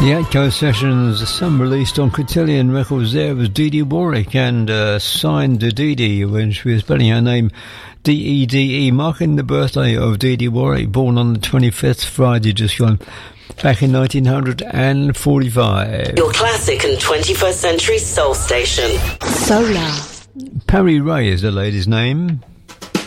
The Eight Coast Sessions, some released on Cotillion Records. There was Dee Dee Warwick and signed to Dee Dee when she was spelling her name D-E-D-E, marking the birthday of Dee Dee Warwick, born on the 25th, Friday just gone, back in 1945. Your classic and 21st century soul station. Solar. Perry Ray is the lady's name.